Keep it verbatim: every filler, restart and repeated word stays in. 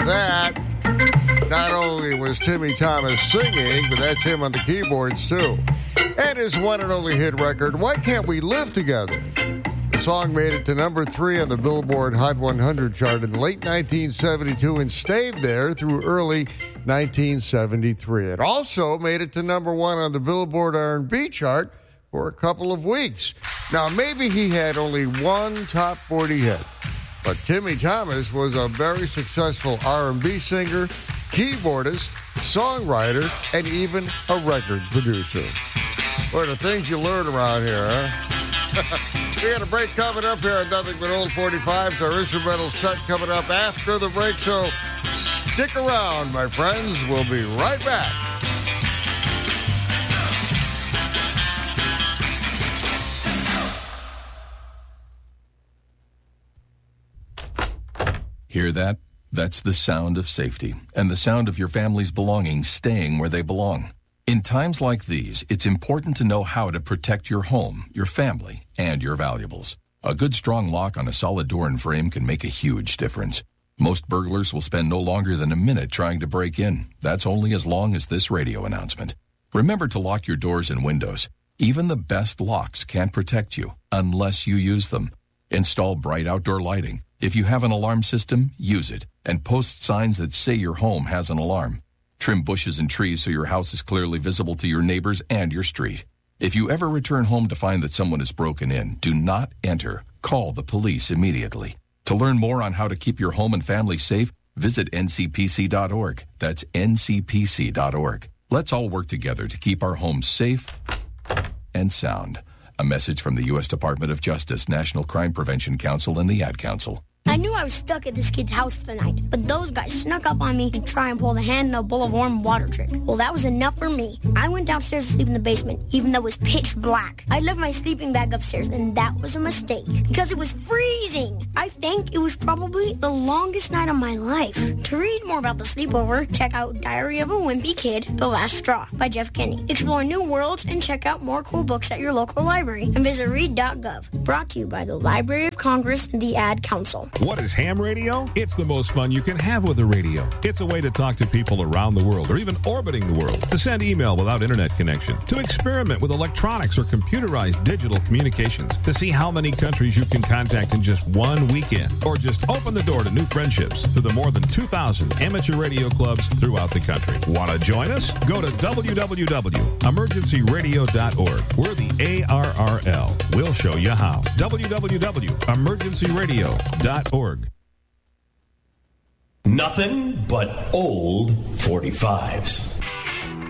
that, not only was Timmy Thomas singing, but that's him on the keyboards, too. And his one and only hit record, Why Can't We Live Together? The song made it to number three on the Billboard Hot one hundred chart in late nineteen seventy-two and stayed there through early nineteen seventy-three. It also made it to number one on the Billboard R and B chart for a couple of weeks. Now, maybe he had only one top forty hit, but Timmy Thomas was a very successful R and B singer, keyboardist, songwriter, and even a record producer. What are the things you learn around here, huh? We got a break coming up here on Nothing But Old forty-fives. Our instrumental set coming up after the break, so stick around, my friends. We'll be right back. Hear that? That's the sound of safety and the sound of your family's belongings staying where they belong. In times like these, it's important to know how to protect your home, your family, and your valuables. A good strong lock on a solid door and frame can make a huge difference. Most burglars will spend no longer than a minute trying to break in. That's only as long as this radio announcement. Remember to lock your doors and windows. Even the best locks can't protect you unless you use them. Install bright outdoor lighting. If you have an alarm system, use it, and post signs that say your home has an alarm. Trim bushes and trees so your house is clearly visible to your neighbors and your street. If you ever return home to find that someone has broken in, do not enter. Call the police immediately. To learn more on how to keep your home and family safe, visit N C P C dot org. That's N C P C dot org. Let's all work together to keep our homes safe and sound. A message from the U S Department of Justice, National Crime Prevention Council, and the Ad Council. I knew I was stuck at this kid's house for the night, but those guys snuck up on me to try and pull the hand in a bowl of warm water trick. Well, that was enough for me. I went downstairs to sleep in the basement, even though it was pitch black. I left my sleeping bag upstairs, and that was a mistake, because it was freezing. I think it was probably the longest night of my life. To read more about the sleepover, check out Diary of a Wimpy Kid, The Last Straw by Jeff Kinney. Explore new worlds and check out more cool books at your local library, and visit read dot gov. Brought to you by the Library of Congress and the Ad Council. What is ham radio? It's the most fun you can have with a radio. It's a way to talk to people around the world or even orbiting the world, to send email without internet connection, to experiment with electronics or computerized digital communications, to see how many countries you can contact in just one weekend, or just open the door to new friendships through the more than two thousand amateur radio clubs throughout the country. Want to join us? Go to w w w dot emergency radio dot org. We're the A R R L. We'll show you how. w w w dot emergency radio dot org. Nothing but old forty-fives.